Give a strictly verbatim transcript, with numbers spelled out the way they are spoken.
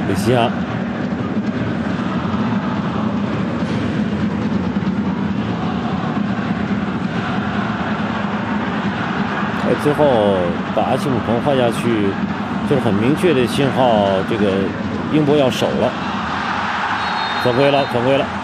鲁西亚。在最后把阿奇姆彭换下去，就是很明确的信号，这个英博要守了，犯规了，犯规了。